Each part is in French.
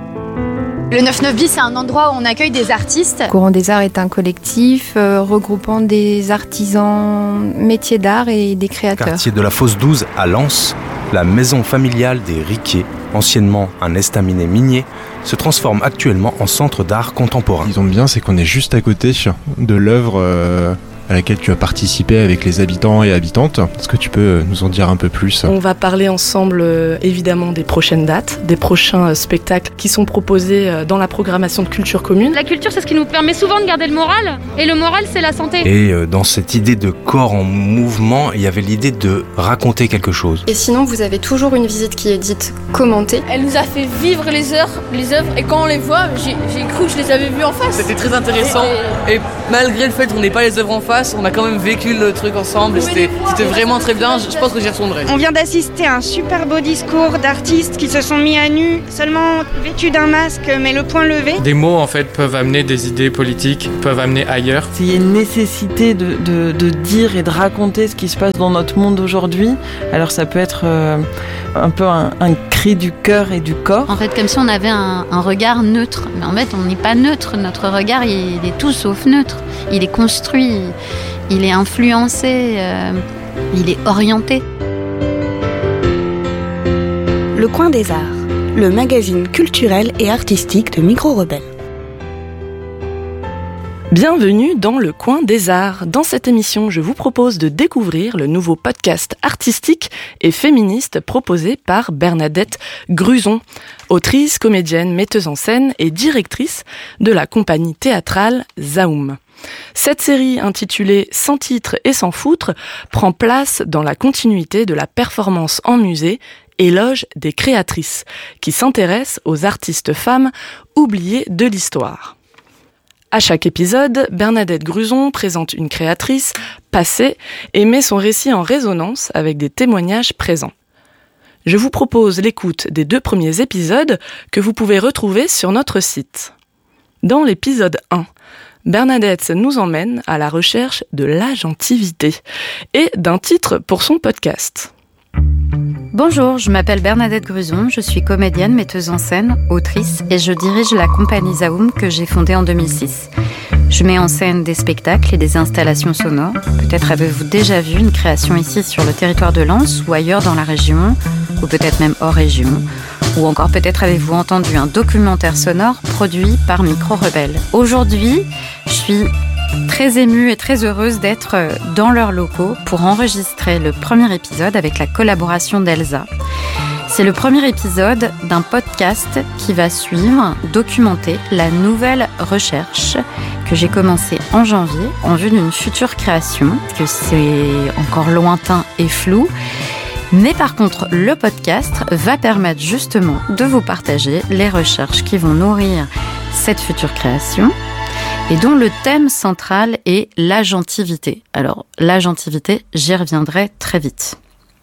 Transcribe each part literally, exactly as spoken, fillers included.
Le neuf neuf bis, c'est un endroit où on accueille des artistes. Courant des Arts est un collectif euh, regroupant des artisans métiers d'art et des créateurs. Quartier de la Fosse douze à Lens, la maison familiale des Riquet, anciennement un estaminet minier, se transforme actuellement en centre d'art contemporain. Ce qui tombe bien, c'est qu'on est juste à côté de l'œuvre euh, à laquelle tu as participé avec les habitants et habitantes. Est-ce que tu peux nous en dire un peu plus ? On va parler ensemble euh, évidemment des prochaines dates, des prochains euh, spectacles qui sont proposés euh, dans la programmation de Culture Commune. La culture, c'est ce qui nous permet souvent de garder le moral, et le moral, c'est la santé. Et euh, dans cette idée de corps en mouvement, il y avait l'idée de raconter quelque chose. Et sinon, vous avez toujours une visite qui est dite commentée. Elle nous a fait vivre les heures, les œuvres, et quand on les voit, j'ai, j'ai cru que je les avais vues en face. C'était très intéressant, et, et malgré le fait qu'on n'ait pas les œuvres en face, on a quand même vécu le truc ensemble, et c'était, c'était vraiment très bien, je pense que j'y retournerai. On vient d'assister à un super beau discours d'artistes qui se sont mis à nu, seulement vêtus d'un masque, mais le poing levé. Des mots, en fait, peuvent amener des idées politiques, peuvent amener ailleurs. Il y a une nécessité de, de, de dire et de raconter ce qui se passe dans notre monde aujourd'hui. Alors ça peut être euh, un peu un, un cri du cœur et du corps. En fait, comme si on avait un, un regard neutre. Mais en fait, on n'est pas neutre. Notre regard, il est tout sauf neutre. Il est construit, il est influencé, euh, il est orienté. Le Coin des Arts, le magazine culturel et artistique de Micro Rebelle. Bienvenue dans le Coin des Arts. Dans cette émission, je vous propose de découvrir le nouveau podcast artistique et féministe proposé par Bernadette Gruson, autrice, comédienne, metteuse en scène et directrice de la compagnie théâtrale Zaoum. Cette série intitulée « Sans titre et sans foutre » prend place dans la continuité de la performance en musée Éloge des créatrices, qui s'intéresse aux artistes femmes oubliées de l'histoire. À chaque épisode, Bernadette Gruson présente une créatrice passée et met son récit en résonance avec des témoignages présents. Je vous propose l'écoute des deux premiers épisodes que vous pouvez retrouver sur notre site. Dans l'épisode un, Bernadette nous emmène à la recherche de l'agentivité et d'un titre pour son podcast. Bonjour, je m'appelle Bernadette Gruson, je suis comédienne, metteuse en scène, autrice et je dirige la compagnie Zaoum que j'ai fondée en deux mille six. Je mets en scène des spectacles et des installations sonores. Peut-être avez-vous déjà vu une création ici sur le territoire de Lens ou ailleurs dans la région, ou peut-être même hors région. Ou encore peut-être avez-vous entendu un documentaire sonore produit par Micro Rebelle. Aujourd'hui, je suis très émue et très heureuse d'être dans leurs locaux pour enregistrer le premier épisode avec la collaboration d'Elsa. C'est le premier épisode d'un podcast qui va suivre, documenter la nouvelle recherche que j'ai commencée en janvier en vue d'une future création, que c'est encore lointain et flou. Mais par contre, le podcast va permettre justement de vous partager les recherches qui vont nourrir cette future création et dont le thème central est l'agentivité. Alors, l'agentivité, j'y reviendrai très vite.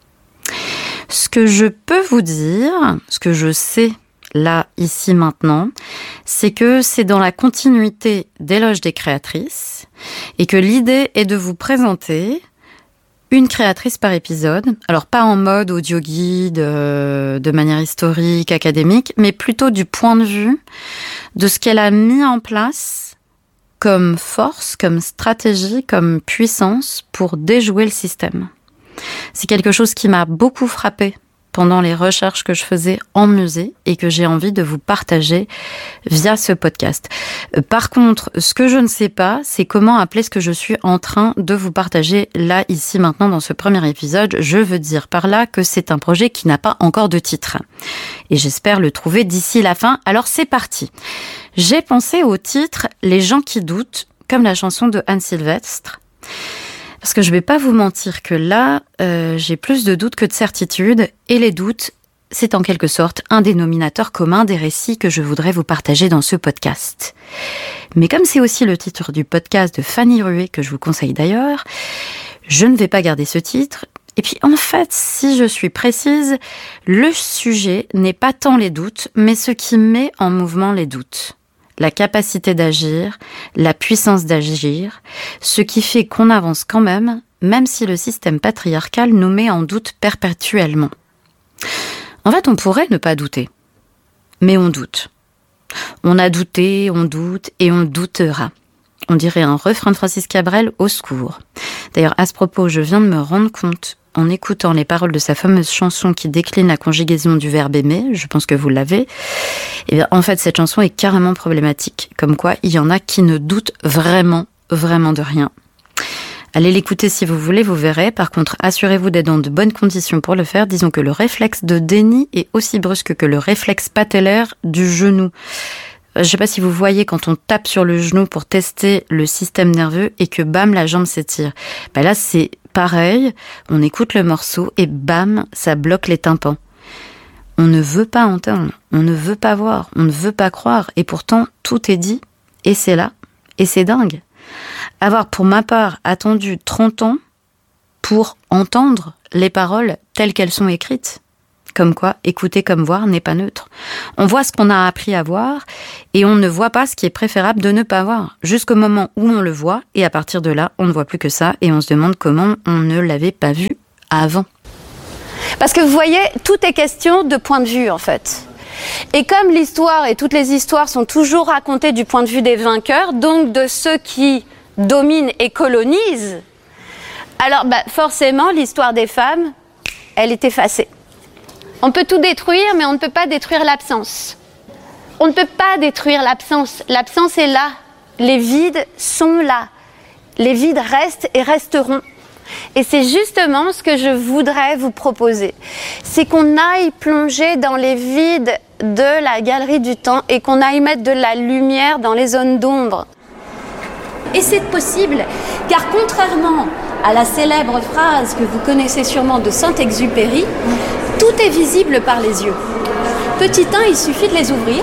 Ce que je peux vous dire, ce que je sais là, ici, maintenant, c'est que c'est dans la continuité d'Éloge des créatrices et que l'idée est de vous présenter une créatrice par épisode, alors pas en mode audio guide, euh, de manière historique, académique, mais plutôt du point de vue de ce qu'elle a mis en place comme force, comme stratégie, comme puissance pour déjouer le système. C'est quelque chose qui m'a beaucoup frappée pendant les recherches que je faisais en musée et que j'ai envie de vous partager via ce podcast. Par contre, ce que je ne sais pas, c'est comment appeler ce que je suis en train de vous partager là, ici, maintenant, dans ce premier épisode. Je veux dire par là que c'est un projet qui n'a pas encore de titre. Et j'espère le trouver d'ici la fin. Alors c'est parti. J'ai pensé au titre « Les gens qui doutent », comme la chanson de Anne Sylvestre. Parce que je vais pas vous mentir que là, euh, j'ai plus de doutes que de certitudes. Et les doutes, c'est en quelque sorte un dénominateur commun des récits que je voudrais vous partager dans ce podcast. Mais comme c'est aussi le titre du podcast de Fanny Rué, que je vous conseille d'ailleurs, je ne vais pas garder ce titre. Et puis en fait, si je suis précise, le sujet n'est pas tant les doutes, mais ce qui met en mouvement les doutes. La capacité d'agir, la puissance d'agir, ce qui fait qu'on avance quand même, même si le système patriarcal nous met en doute perpétuellement. En fait, on pourrait ne pas douter, mais on doute. On a douté, on doute et on doutera. On dirait un refrain de Francis Cabrel, au secours. D'ailleurs, à ce propos, je viens de me rendre compte, en écoutant les paroles de sa fameuse chanson qui décline la conjugaison du verbe aimer, je pense que vous l'avez, et bien, en fait, cette chanson est carrément problématique. Comme quoi, il y en a qui ne doutent vraiment, vraiment de rien. Allez l'écouter si vous voulez, vous verrez. Par contre, assurez-vous d'être dans de bonnes conditions pour le faire. Disons que le réflexe de déni est aussi brusque que le réflexe patellaire du genou. Je ne sais pas si vous voyez quand on tape sur le genou pour tester le système nerveux et que bam, la jambe s'étire. Ben là, c'est pareil. On écoute le morceau et bam, ça bloque les tympans. On ne veut pas entendre, on ne veut pas voir, on ne veut pas croire. Et pourtant, tout est dit et c'est là. Et c'est dingue. Avoir, pour ma part, attendu trente ans pour entendre les paroles telles qu'elles sont écrites. Comme quoi, écouter comme voir n'est pas neutre. On voit ce qu'on a appris à voir et on ne voit pas ce qui est préférable de ne pas voir. Jusqu'au moment où on le voit et à partir de là, on ne voit plus que ça et on se demande comment on ne l'avait pas vu avant. Parce que vous voyez, tout est question de point de vue en fait. Et comme l'histoire et toutes les histoires sont toujours racontées du point de vue des vainqueurs, donc de ceux qui dominent et colonisent, alors bah, forcément l'histoire des femmes, elle est effacée. On peut tout détruire, mais on ne peut pas détruire l'absence. On ne peut pas détruire l'absence. L'absence est là. Les vides sont là. Les vides restent et resteront. Et c'est justement ce que je voudrais vous proposer. C'est qu'on aille plonger dans les vides de la galerie du temps et qu'on aille mettre de la lumière dans les zones d'ombre. Et c'est possible, car contrairement à la célèbre phrase que vous connaissez sûrement de Saint-Exupéry, tout est visible par les yeux. Petit un, il suffit de les ouvrir,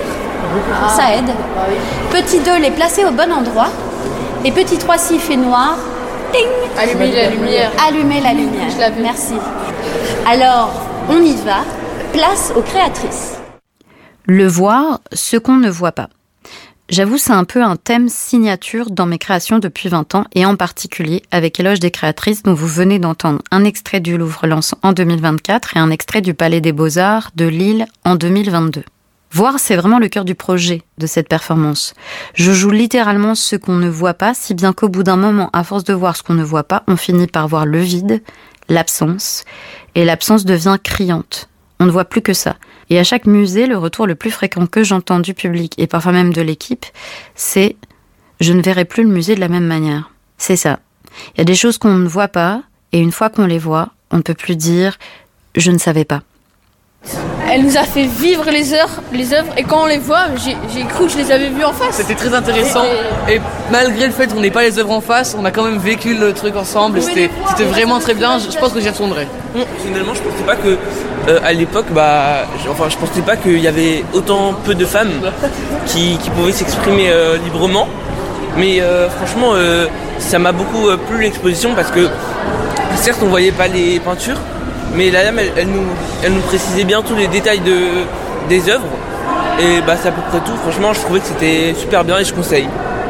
ça aide. Petit deux, les placer au bon endroit. Et petit trois, s'il fait noir, ting, allumer la lumière. Allumer la lumière. Je l'avais. Merci. Alors, on y va. Place aux créatrices. Le voir, ce qu'on ne voit pas. J'avoue, c'est un peu un thème signature dans mes créations depuis vingt ans, et en particulier avec Éloge des créatrices, dont vous venez d'entendre un extrait du Louvre-Lens en deux mille vingt-quatre et un extrait du Palais des Beaux-Arts de Lille en deux mille vingt-deux. Voir, c'est vraiment le cœur du projet de cette performance. Je joue littéralement ce qu'on ne voit pas, si bien qu'au bout d'un moment, à force de voir ce qu'on ne voit pas, on finit par voir le vide, l'absence, et l'absence devient criante. On ne voit plus que ça. Et à chaque musée, le retour le plus fréquent que j'entends du public, et parfois même de l'équipe, c'est « je ne verrai plus le musée de la même manière ». C'est ça. Il y a des choses qu'on ne voit pas, et une fois qu'on les voit, on ne peut plus dire « je ne savais pas ». Elle nous a fait vivre les heures, les œuvres, et quand on les voit, j'ai, j'ai cru que je les avais vues en face. C'était très intéressant, et, et malgré le fait qu'on n'ait pas les œuvres en face, on a quand même vécu le truc ensemble, et c'était, c'était vraiment très bien, je, je pense que j'y retournerai. Personnellement, je pensais pas que, euh, à l'époque, bah, je, enfin, je pensais pas qu'il y avait autant peu de femmes qui, qui pouvaient s'exprimer euh, librement, mais euh, franchement, euh, ça m'a beaucoup euh, plu l'exposition, parce que, certes, on voyait pas les peintures, mais la dame, elle, elle, nous, elle nous précisait bien tous les détails de, des œuvres. Et bah, c'est à peu près tout. Franchement, je trouvais que c'était super bien et je conseille.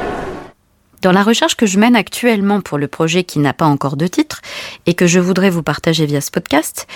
Dans la recherche que je mène actuellement pour le projet qui n'a pas encore de titre et que je voudrais vous partager via ce podcast,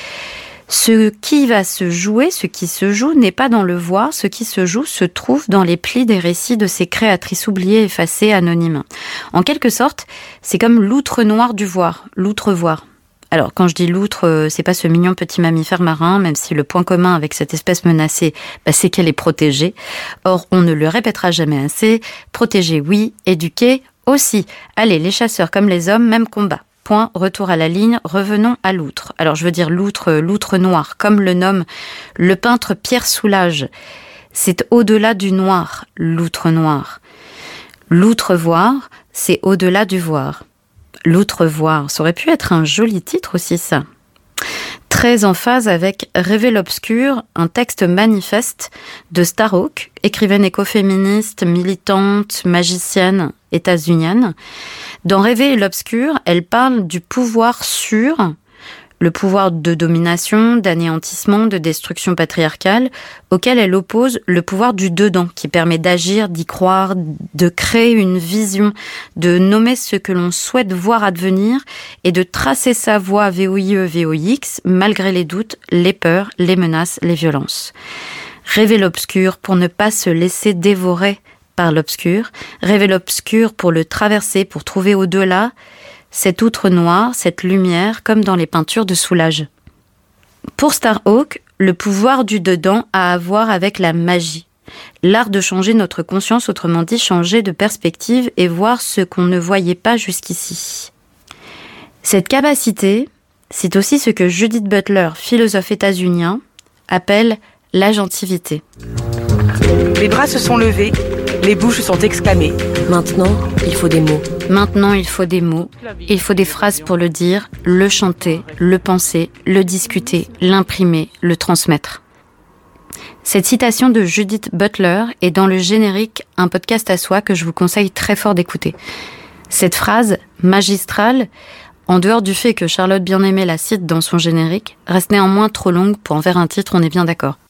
ce qui va se jouer, ce qui se joue n'est pas dans le voir, ce qui se joue se trouve dans les plis des récits de ces créatrices oubliées, effacées, anonymes. En quelque sorte, c'est comme l'outre noir du voir, l'outre-voir. Alors, quand je dis loutre, c'est pas ce mignon petit mammifère marin, même si le point commun avec cette espèce menacée, bah, c'est qu'elle est protégée. Or, on ne le répétera jamais assez. Protégée, oui. Éduquée, aussi. Allez, les chasseurs comme les hommes, même combat. Point, retour à la ligne, revenons à l'outre. Alors, je veux dire l'outre, l'outre noir, comme le nomme le peintre Pierre Soulages. C'est au-delà du noir, l'outre noir. L'outre-voir, c'est au-delà du voir. L'outre-voir, ça aurait pu être un joli titre aussi, ça. Très en phase avec Rêver l'obscur, un texte manifeste de Starhawk, écrivaine écoféministe, militante, magicienne, états-unienne. Dans Rêver l'obscur, elle parle du pouvoir sûr, le pouvoir de domination, d'anéantissement, de destruction patriarcale, auquel elle oppose le pouvoir du dedans, qui permet d'agir, d'y croire, de créer une vision, de nommer ce que l'on souhaite voir advenir et de tracer sa voie V O I E V O X, malgré les doutes, les peurs, les menaces, les violences. Rêver l'obscur pour ne pas se laisser dévorer par l'obscur. Rêver l'obscur pour le traverser, pour trouver au-delà cette outre noire, cette lumière, comme dans les peintures de Soulages. Pour Starhawk, le pouvoir du dedans a à voir avec la magie. L'art de changer notre conscience, autrement dit changer de perspective et voir ce qu'on ne voyait pas jusqu'ici. Cette capacité, c'est aussi ce que Judith Butler, philosophe états-unien, appelle l'agentivité. Les bras se sont levés, les bouches sont exclamées. Maintenant, il faut des mots. Maintenant, il faut des mots, il faut des phrases pour le dire, le chanter, le penser, le discuter, l'imprimer, le transmettre. Cette citation de Judith Butler est dans le générique Un podcast à soi que je vous conseille très fort d'écouter. Cette phrase magistrale, en dehors du fait que Charlotte Bien-Aimée la cite dans son générique, reste néanmoins trop longue pour en faire un titre, on est bien d'accord.